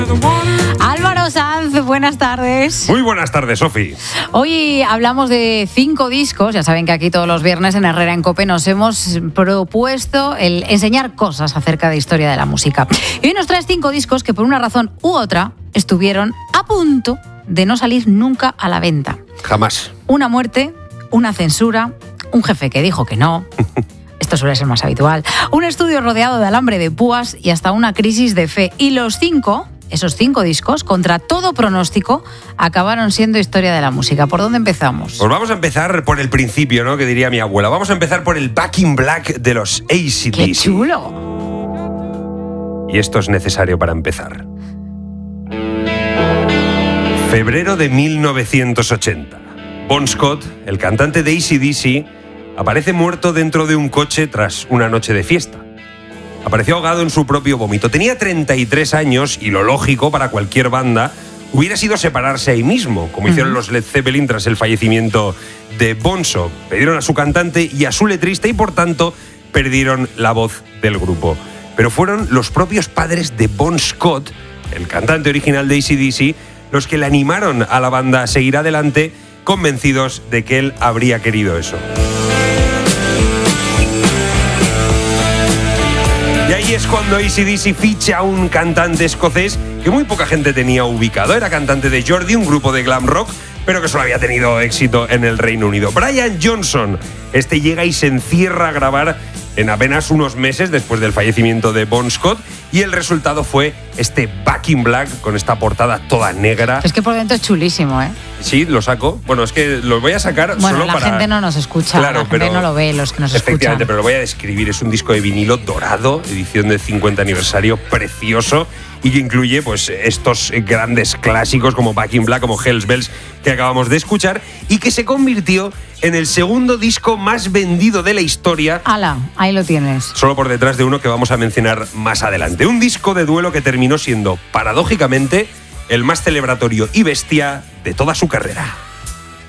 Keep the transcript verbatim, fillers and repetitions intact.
Álvaro Sanz, buenas tardes. Muy buenas tardes, Sofi. Hoy hablamos de cinco discos. Ya saben que aquí todos los viernes en Herrera en COPE nos hemos propuesto el enseñar cosas acerca de historia de la música. Y hoy nos traes cinco discos que por una razón u otra estuvieron a punto de no salir nunca a la venta. Jamás. Una muerte, una censura, un jefe que dijo que no. Esto suele ser más habitual. Un estudio rodeado de alambre de púas y hasta una crisis de fe. Y los cinco... Esos cinco discos, contra todo pronóstico, acabaron siendo historia de la música. ¿Por dónde empezamos? Pues vamos a empezar por el principio, ¿no? Que diría mi abuela. Vamos a empezar por el Back in Black de los A C D C. ¡Qué chulo! Y esto es necesario para empezar. Febrero de mil novecientos ochenta. Bon Scott, el cantante de A C D C, aparece muerto dentro de un coche tras una noche de fiesta. Apareció ahogado en su propio vómito. Tenía treinta y tres años y lo lógico para cualquier banda hubiera sido separarse ahí mismo, como uh-huh. hicieron los Led Zeppelin tras el fallecimiento de Bonzo. Perdieron a su cantante y a su letrista y por tanto perdieron la voz del grupo. Pero fueron los propios padres de Bon Scott, el cantante original de A C D C, los que le animaron a la banda a seguir adelante, convencidos de que él habría querido eso. Y ahí es cuando A C D C ficha a un cantante escocés que muy poca gente tenía ubicado. Era cantante de Geordie, un grupo de glam rock, pero que solo había tenido éxito en el Reino Unido. Brian Johnson. Este llega y se encierra a grabar en apenas unos meses después del fallecimiento de Bon Scott, y el resultado fue este Back in Black con esta portada toda negra. Es que por dentro es chulísimo, ¿eh? Sí, lo saco. Bueno, es que lo voy a sacar bueno, solo la para... la gente no nos escucha, claro, la gente pero... no lo ve, los que nos efectivamente, escuchan. pero lo voy a describir. Es un disco de vinilo dorado, edición de cincuenta aniversario, precioso, y que incluye pues estos grandes clásicos como Back in Black, como Hell's Bells, que acabamos de escuchar, y que se convirtió en el segundo disco más vendido de la historia. ¡Hala! Ahí lo tienes. Solo por detrás de uno que vamos a mencionar más adelante. Un disco de duelo que terminó siendo, paradójicamente, el más celebratorio y bestia de toda su carrera.